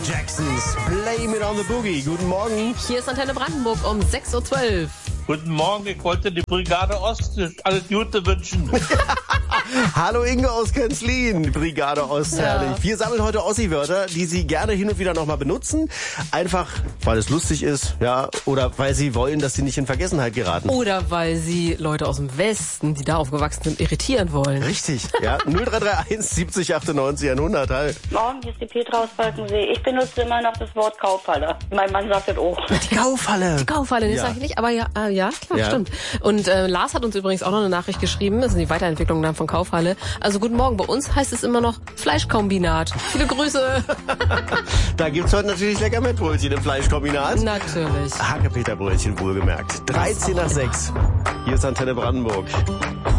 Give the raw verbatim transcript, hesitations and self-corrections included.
Jacksons Blame It on the Boogie. Guten Morgen. Hier ist Antenne Brandenburg um sechs Uhr zwölf. Guten Morgen, ich wollte die Brigade Ost alles Gute wünschen. Hallo Inge aus Kenzlin, Brigade Ost, herrlich. Ja. Wir sammeln heute Ossi-Wörter, die Sie gerne hin und wieder nochmal benutzen. Einfach, weil es lustig ist, ja, oder weil Sie wollen, dass Sie nicht in Vergessenheit geraten. Oder weil Sie Leute aus dem Westen, die da aufgewachsen sind, irritieren wollen. Richtig, ja. null drei drei eins siebzig achtundneunzig hundert, halt. Morgen, hier ist die Petra aus Falkensee. Ich benutze immer noch das Wort Kaufhalle. Mein Mann sagt das auch. Die Kaufhalle. Die Kaufhalle, das Ja. sage ich nicht, aber ja, äh, ja, klar, Ja. stimmt. Und äh, Lars hat uns übrigens auch noch eine Nachricht geschrieben, das ist die Weiterentwicklung dann von Kaufhalle. Also guten Morgen, bei uns heißt es immer noch Fleischkombinat. Viele Grüße. Da gibt's heute natürlich lecker Mettbrötchen im Fleischkombinat. Natürlich. Hackepeterbrötchen wohlgemerkt. dreizehn nach sechs. Hier ist Antenne Brandenburg.